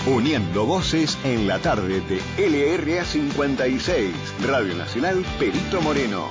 Uniendo voces en la tarde de LRA 56, Radio Nacional Perito Moreno.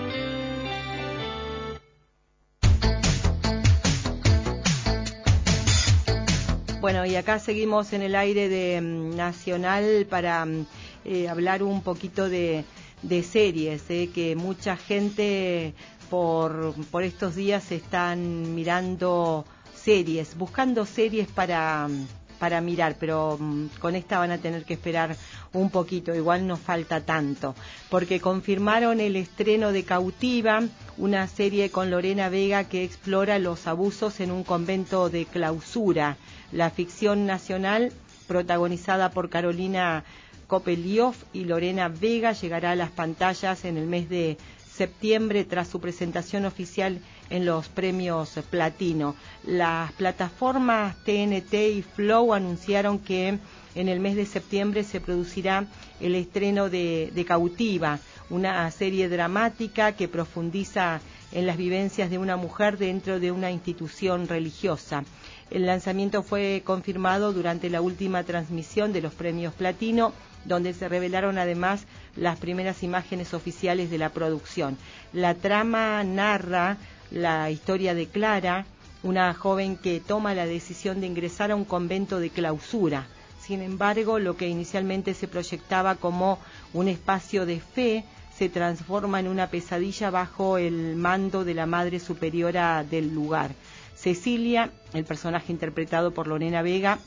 Bueno, y acá seguimos en el aire de Nacional para hablar un poquito de series, que mucha gente por estos días están mirando series, buscando series para mirar, pero con esta van a tener que esperar un poquito, igual no falta tanto, porque confirmaron el estreno de Cautiva, una serie con Lorena Vega que explora los abusos en un convento de clausura. La ficción nacional, protagonizada por Carolina Kopelioff y Lorena Vega, llegará a las pantallas en el mes de septiembre tras su presentación oficial en los premios Platino. Las plataformas TNT y Flow anunciaron que en el mes de septiembre se producirá el estreno de Cautiva, una serie dramática que profundiza en las vivencias de una mujer dentro de una institución religiosa. El lanzamiento fue confirmado durante la última transmisión de los premios Platino, donde se revelaron además las primeras imágenes oficiales de la producción. La trama narra la historia de Clara, una joven que toma la decisión de ingresar a un convento de clausura. Sin embargo, lo que inicialmente se proyectaba como un espacio de fe se transforma en una pesadilla bajo el mando de la Madre Superiora del lugar. Cecilia, el personaje interpretado por Lorena Vega,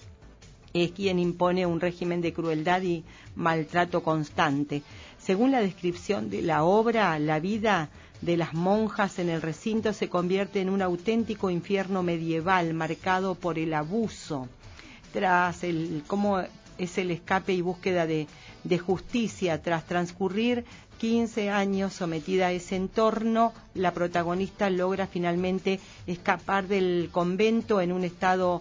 es quien impone un régimen de crueldad y maltrato constante. Según la descripción de la obra, la vida de las monjas en el recinto se convierte en un auténtico infierno medieval marcado por el abuso. Tras cómo es el escape y búsqueda de justicia, tras transcurrir 15 años sometida a ese entorno, la protagonista logra finalmente escapar del convento en un estado